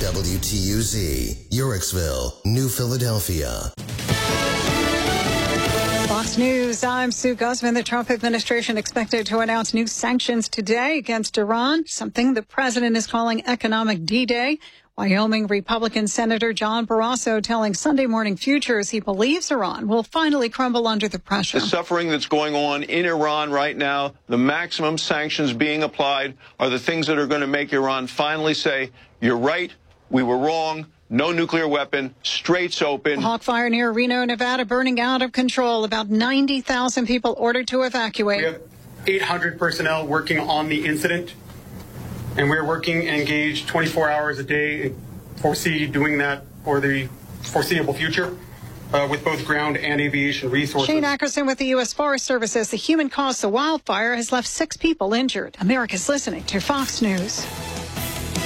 WTUZ, Urexville, New Philadelphia. Fox News, I'm Sue Guzman. The Trump administration expected to announce new sanctions today against Iran, something the president is calling economic D-Day. Wyoming Republican Senator John Barrasso telling Sunday Morning Futures he believes Iran will finally crumble under the pressure. The suffering that's going on in Iran right now, the maximum sanctions being applied are the things that are going to make Iran finally say, you're right, we were wrong. No nuclear weapon, straits open. Hawk fire near Reno, Nevada, burning out of control. About 90,000 people ordered to evacuate. We have 800 personnel working on the incident, and we're working engaged 24 hours a day and foresee doing that for the foreseeable future with both ground and aviation resources. Shane Ackerson with the U.S. Forest Service says the human cause of the wildfire has left 6 people injured. America's listening to Fox News.